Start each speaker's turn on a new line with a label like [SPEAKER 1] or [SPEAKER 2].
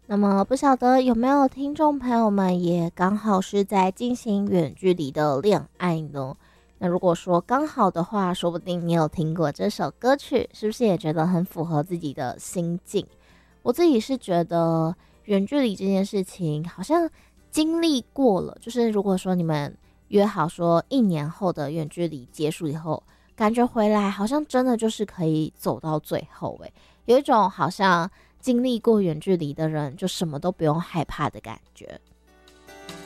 [SPEAKER 1] 那么不晓得有没有听众朋友们也刚好是在进行远距离的恋爱呢？那如果说刚好的话，说不定你有听过这首歌曲，是不是也觉得很符合自己的心境？我自己是觉得远距离这件事情好像经历过了，就是如果说你们约好说1年后的远距离结束以后，感觉回来好像真的就是可以走到最后，有一种好像经历过远距离的人就什么都不用害怕的感觉。